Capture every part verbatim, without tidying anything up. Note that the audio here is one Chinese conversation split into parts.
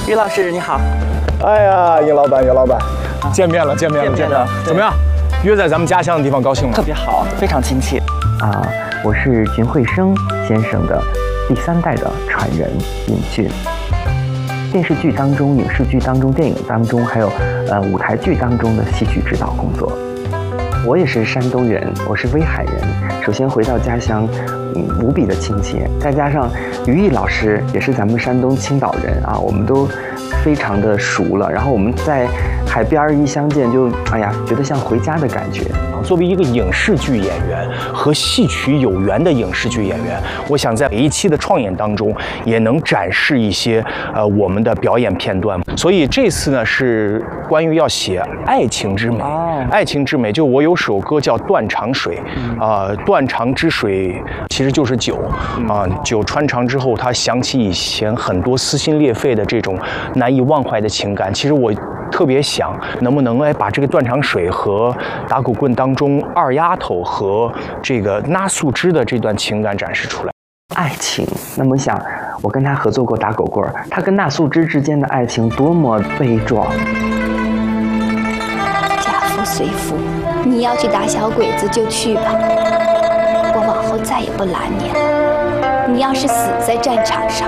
于老师你好。 哎呀，尹老板，尹老板，见面了，见面了，见面了，怎么样？约在咱们家乡的地方，高兴吗？ 特别好，非常亲切。 啊，我是荀慧生先生的第三代的传人尹俊。电视剧当中、影视剧当中、电影当中，还有呃舞台剧当中的戏曲指导工作。我也是山东人，我是威海人。首先回到家乡，嗯，无比的亲切。再加上于毅老师也是咱们山东青岛人啊，我们都非常的熟了。然后我们在海边一相见就，哎呀，觉得像回家的感觉。 作为一个影视剧演员和戏曲有缘的影视剧演员，我想在每一期的创演当中也能展示一些呃我们的表演片段。所以这次呢是关于要写爱情之美。哦、爱情之美，就我有首歌叫《断肠水》，啊、呃，断肠之水其实就是酒啊、呃，酒穿肠之后，它想起以前很多撕心裂肺的这种难以忘怀的情感。其实我特别想能不能哎把这个断肠水和打狗棍当中二丫头和这个那素芝的这段情感展示出来。 爱情，那么想我跟他合作过打狗棍，他跟那素芝之间的爱情多么悲壮。 家父随父，你要去打小鬼子就去吧，我往后再也不拦你了。你要是死在战场上，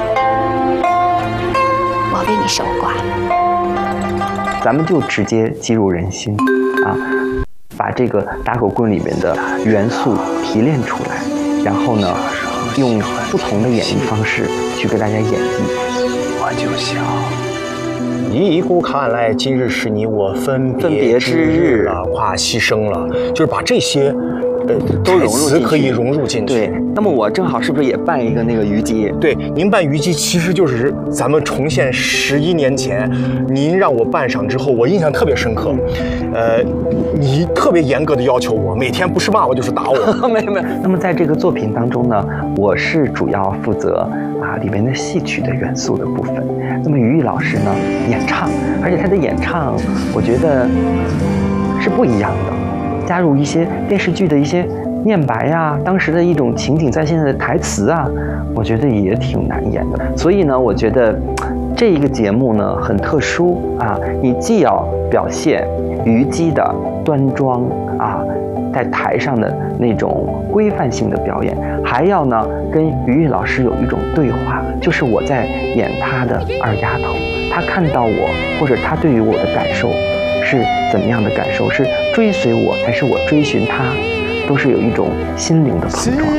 我为你守寡。 咱们就直接击入人心啊，把这个打狗棍里面的元素提炼出来，然后呢用不同的演绎方式去给大家演绎。 我就想一顾看来，今日是你我分分别之日了，哇，牺牲了，就是把这些呃都融入进去， 可以融入进去。 对，那么我正好是不是也扮一个那个虞姬？ 对，您扮虞姬其实就是咱们重现十一年前，您让我扮上之后，我印象特别深刻。呃，你特别严格的要求我，每天不是骂我就是打我。 没有没有。那么在这个作品当中呢，我是主要负责啊里面的戏曲的元素的部分。那么于毅老师呢演唱，而且他的演唱，我觉得是不一样的，加入一些电视剧的一些念白呀、啊，当时的一种情景再现的台词啊，我觉得也挺难演的。所以呢，我觉得这一个节目呢很特殊啊，你既要表现虞姬的端庄啊，在台上的那种规范性的表演，还要呢跟于毅老师有一种对话，就是我在演他的二丫头，他看到我，或者他对于我的感受是怎么样的感受，是追随我还是我追寻他，都是有一种心灵的碰撞。